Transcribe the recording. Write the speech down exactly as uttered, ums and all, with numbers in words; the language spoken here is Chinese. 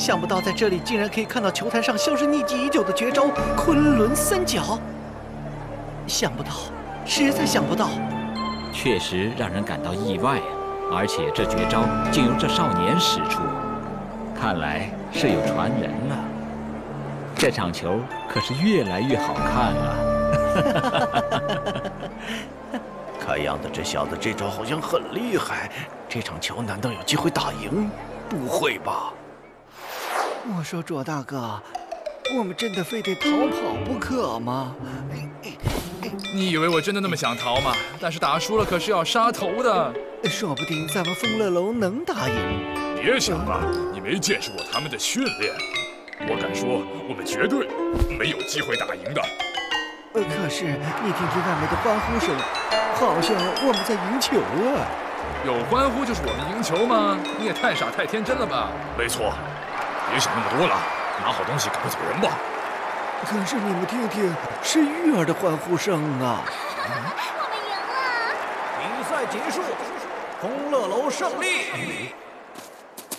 想不到在这里竟然可以看到球坛上销声匿迹已久的绝招——昆仑三角。想不到，实在想不到。 确实让人感到意外啊！而且这绝招竟由这少年使出，看来是有传人了。这场球可是越来越好看了。 看样子这小子这招好像很厉害，这场球难道有机会打赢？不会吧？我说卓大哥，我们真的非得逃跑不可吗？ 你以为我真的那么想逃吗？但是打输了可是要杀头的。 说不定咱们丰乐楼能打赢。 别想了，你没见识过他们的训练。我敢说，我们绝对没有机会打赢的。 呃，可是你听听外面的欢呼声，好像我们在赢球啊！ 有欢呼就是我们赢球吗？你也太傻太天真了吧！ 没错，别想那么多了，拿好东西赶快走人吧。 可是你们听听，是玉儿的欢呼声啊！ 我们赢了！ 比赛结束，丰乐楼胜利。